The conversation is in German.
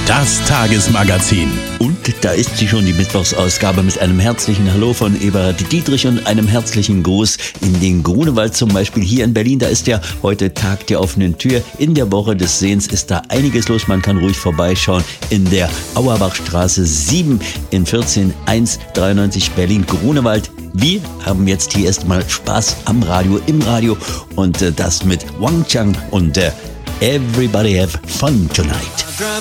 Das Tagesmagazin. Und da ist sie schon, die Mittwochsausgabe, mit einem herzlichen Hallo von Eberhard Dietrich und einem herzlichen Gruß in den Grunewald, zum Beispiel hier in Berlin. Da ist ja heute Tag der offenen Tür. In der Woche des Sehens ist da einiges los. Man kann ruhig vorbeischauen in der Auerbachstraße 7 in 14193 Berlin-Grunewald. Wir haben jetzt hier erstmal Spaß am Radio, im Radio und das mit Wang Chang und Everybody Have Fun Tonight.